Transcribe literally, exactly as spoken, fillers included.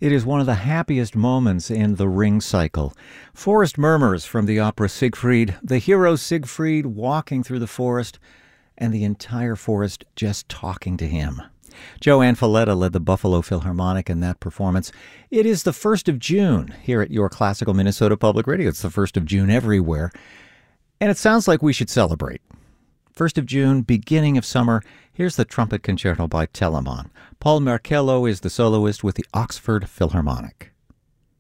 It is one of the happiest moments in the Ring cycle. Forest murmurs from the opera Siegfried, the hero Siegfried walking through the forest, and the entire forest just talking to him. Joanne Falletta led the Buffalo Philharmonic in that performance. It is the first of June here at your Classical Minnesota Public Radio. It's the first of June everywhere. And it sounds like we should celebrate. first of June, beginning of summer. Here's the Trumpet Concerto by Telemann. Paul Marcello is the soloist with the Oxford Philharmonic.